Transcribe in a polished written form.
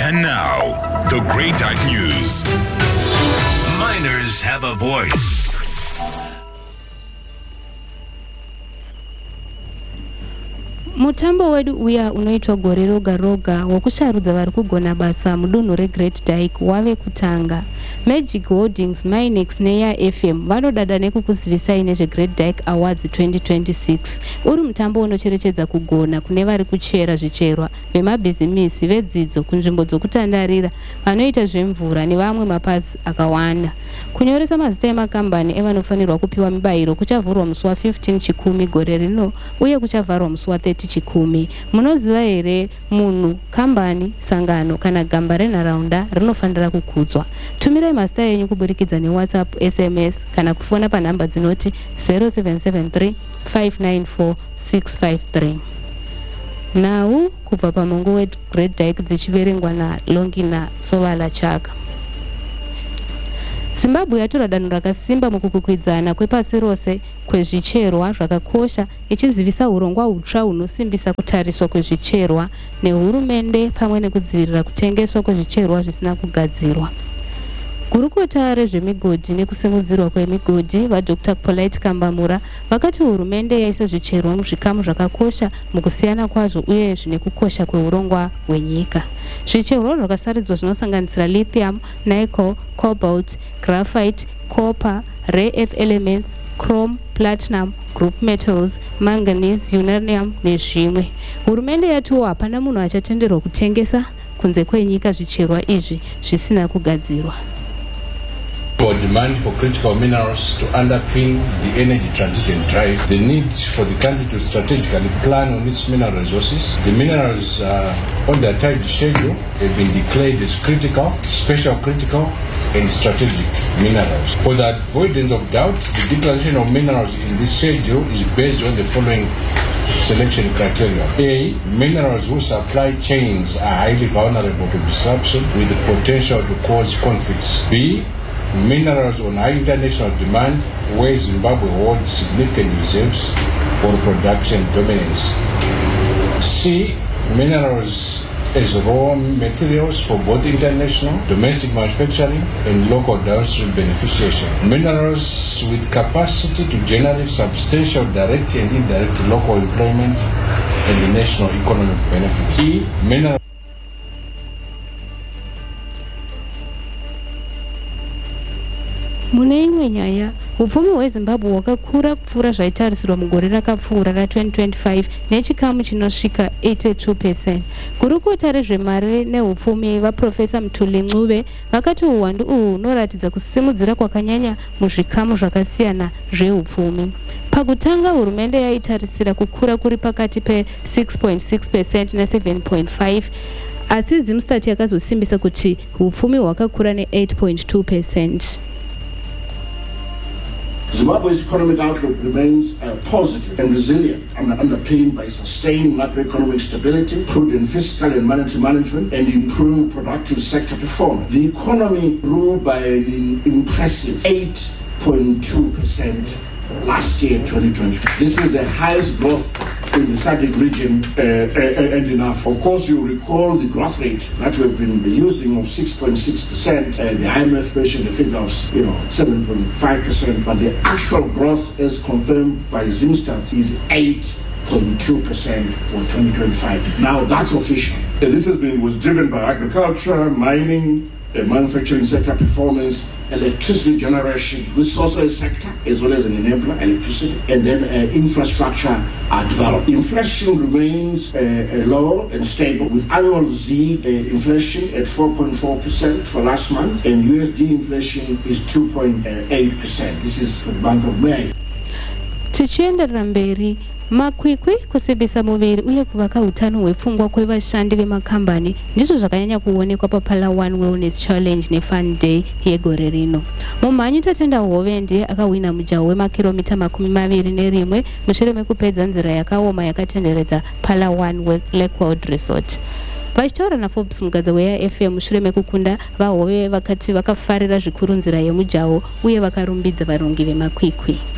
And now, the Great Dyke News. Miners have a voice. Mutambo wedu uya unoitwa gore roga roga wokusharudza vari kugona basa mudunhu reGreat Dyke wave kutanga. Magic Holdings, Minex neya FM vanodada nekukuzivisai nezveGreat Dyke Awards 2026. Uri mutambo unocherechedza kugona kune vari kuchera zvicherwa vemabhizimisi, vedzidzo, kunzvimbo dzokutandarira, vanoita zvemvura nevamwe mapazi akawanda. Kunyoresa mazita emakambani evanofanirwa kupiwa mibayiro kuchavhurwa musi wa15 Chikumi gore rino uye kuchavharwa musi wa30 Chikumi. Munoziva here munhu, kambani, sangano kana gamba renharaunda rinofanira kukudzwa? Tumirai mazita enyu kuburikidza neWhatsApp, SMS kana kufona panhamba dzinoti 0773 594 653. Now kubva pamongo weGreat Dyke dzichiverengwa naLongina Sovala Chaka. Zimbabwe yatora danho rakasimba mukukwikwidzana kwepasi rose kwezvicherwa zvakakosha, ichizivisa urongwa hutsva hunosimbisa kutariswa kwezvicherwa nehurumende pamwe nekudzivirira kutengeswa kwezvicherwa zvisina kugadzirwa. Gurukota rezvemigodhi nekusimudzirwa kwemigodhi vaDr. Polite Kambamura vakati hurumende yaisa zvicherwa muzvikamu zvakakosha mukusiyana kwazvo uye zvine kukosha kweurongwa hwenyika. Zvicherwa zvakasaridzwa zvinosanganisira lithium, nickel, cobalt, graphite, copper, rare earth elements, chrome, platinum, group metals, manganese, uranium nezvimwe. Hurumende yatiwo hapana munhu achatenderwa kutengesa kunze kwenyika zvicherwa izvi zvisina kugadzirwa. For demand for critical minerals to underpin the energy transition drive, the need for the country to strategically plan on its mineral resources. The minerals on their tight schedule have been declared as critical, special critical, and strategic minerals. For the avoidance of doubt, the declaration of minerals in this schedule is based on the following selection criteria. A. Minerals whose supply chains are highly vulnerable to disruption with the potential to cause conflicts. B. Minerals on high international demand where Zimbabwe holds significant reserves or production dominance. C. Minerals as raw materials for both international, domestic manufacturing and local downstream beneficiation. Minerals with capacity to generate substantial direct and indirect local employment and national economic benefits. D. Minerals Mune imwe nyaya, upfumi hweZimbabwe hwakakura kupfuura zvaitarisirwa mugore rakapfuura ra2025 nechikamu chinosvika 82%. Gurukota rezvemari nehupfumi vaProfesa Mthuli Ncube vakati uwandu uhu hunoratidza kusimudzira kwakanyanya muzvikamu zvakasiyana zvehupfumi. Pakutanga hurumende yaitarisira kukura kuri pakati pe6.6% na7.5%. Asi Zimstat yakazosimbisa kuti hupfumi hwakakura ne8.2%. Zimbabwe's economic outlook remains positive and resilient, underpinned by sustained macroeconomic stability, prudent fiscal and monetary management, and improved productive sector performance. The economy grew by an impressive 8.2% last year, 2020. This is the highest growth in the SADC region and in Africa. Of course, you recall the growth rate that we've been using of 6.6%. The IMF mentioned the figure of 7.5%, but the actual growth, as confirmed by Zimstat, is 8.2% for 2025. Now that's official. This was driven by agriculture, mining, manufacturing sector performance, electricity generation, which is also a sector as well as an enabler, electricity, and then infrastructure development. Inflation remains low and stable, with annual Z inflation at 4.4% for last month, and USD inflation is 2.8%. This is for the month of May. Tichienderera mberi, makwikwi, kusimbisa muviri uye kuvaka utano hwepfungwa kwevashandi vemakambani ndizvo zvakanyanya kuonekwa paPhala One Wellness Challenge neFun Day yegore rino. Mumhanyi Tatenda Hovendi akawina mujaho wemakiromita 21 mushure mekupedza nzira yakaoma yakatenderedza Phala One Lakewood Resort. Vachitaura naForbes mugadza weyaFM mushure mekukunda, vaHove vakati vakafarira zvikuru nzira yemujaho uye vakarumbidza varongi vemakwikwi.